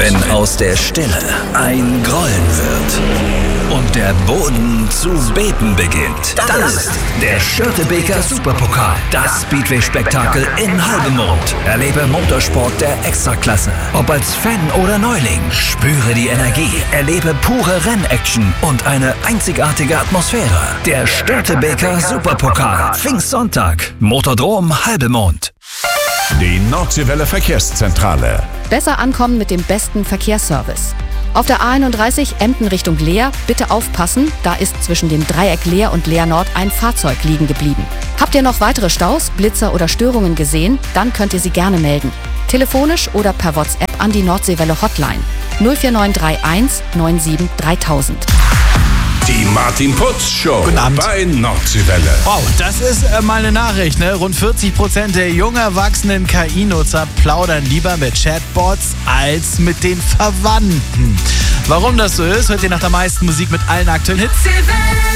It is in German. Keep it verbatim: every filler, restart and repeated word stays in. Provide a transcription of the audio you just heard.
Wenn aus der Stille ein Grollen wird und der Boden zu beben beginnt, dann ist der Störtebeker Superpokal, das Speedway-Spektakel in Halbemond. Erlebe Motorsport der Extraklasse. Ob als Fan oder Neuling, spüre die Energie, erlebe pure Rennaction und eine einzigartige Atmosphäre. Der Störtebeker Superpokal, Pfingstsonntag, Motordrom Halbemond. Die Nordseewelle Verkehrszentrale. Besser ankommen mit dem besten Verkehrsservice. Auf der A einunddreißig Emden Richtung Leer, bitte aufpassen, da ist zwischen dem Dreieck Leer und Leer Nord ein Fahrzeug liegen geblieben. Habt ihr noch weitere Staus, Blitzer oder Störungen gesehen? Dann könnt ihr sie gerne melden. Telefonisch oder per WhatsApp an die Nordseewelle Hotline null vier neun drei eins neun sieben dreitausend. Die Martin Putz Show Guten Abend. bei Nordseewelle. Wow, das ist äh, mal eine Nachricht, ne? Rund vierzig Prozent der jung erwachsenen K I-Nutzer plaudern lieber mit Chatbots als mit den Verwandten. Warum das so ist, hört ihr nach der meisten Musik mit allen aktuellen Hits.